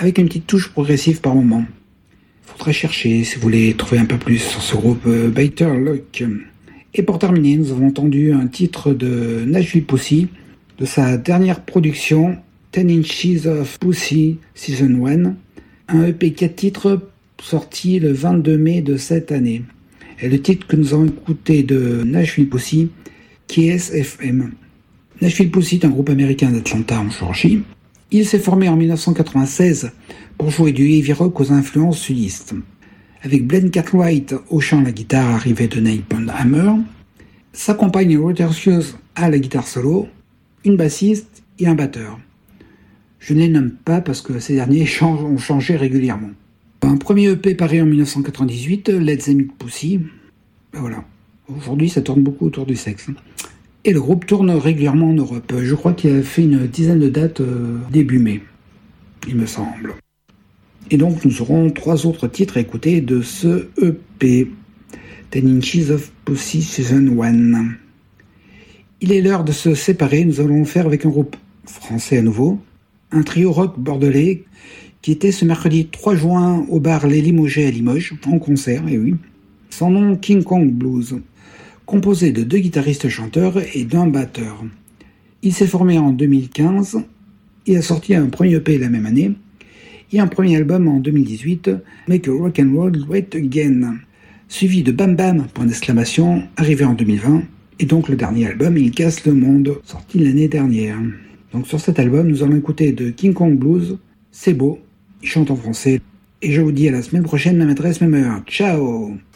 avec une petite touche progressive par moment. Faudra chercher si vous voulez trouver un peu plus sur ce groupe Better Luck. Et pour terminer, nous avons entendu un titre de Nashville Pussy, de sa dernière production 10 Inches of Pussy Season 1, un EP 4 titres sorti le 22 mai de cette année. Et le titre que nous avons écouté de Nashville Pussy, KSFM. Nashville Pussy est un groupe américain d'Atlanta en Géorgie. Il s'est formé en 1996 pour jouer du heavy rock aux influences sudistes. Avec Glenn Cartwright au chant à la guitare arrivé de Napalm Hammer, sa compagne Rotercius à la guitare solo, une bassiste et un batteur. Je ne les nomme pas parce que ces derniers ont changé régulièrement. Un premier EP paru en 1998, Let's Meet Pussy. Ben voilà. Aujourd'hui, ça tourne beaucoup autour du sexe. Et le groupe tourne régulièrement en Europe. Je crois qu'il a fait une dizaine de dates début mai, il me semble. Et donc, nous aurons 3 autres titres à écouter de ce EP, 10 Inches of Pussy Season 1. Il est l'heure de se séparer. Nous allons faire avec un groupe français à nouveau, un trio rock bordelais qui était ce mercredi 3 juin au bar Les Limogés à Limoges, en concert, et oui. Son nom King Kong Blues, composé de 2 guitaristes-chanteurs et d'un batteur. Il s'est formé en 2015 et a sorti un premier EP la même année et un premier album en 2018, Make a Rock and Roll Great Again, suivi de Bam Bam, arrivé en 2020, et donc le dernier album, Il casse le monde, sorti l'année dernière. Donc sur cet album, nous allons écouter de King Kong Blues, C'est beau, il chante en français, et je vous dis à la semaine prochaine, même adresse, même heure. Ciao!